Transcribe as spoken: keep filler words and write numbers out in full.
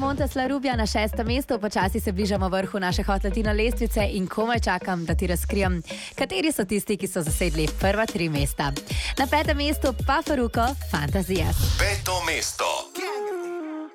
Montes La Rubia na šestem mestu, počasi se bližamo vrhu naše Hot Latino lestvice in komaj čakam, da ti razkrijem, kateri so tisti, ki so zasedli prva tri mesta. Na petem mestu pa Farruko, Fantazijas. Peto mesto.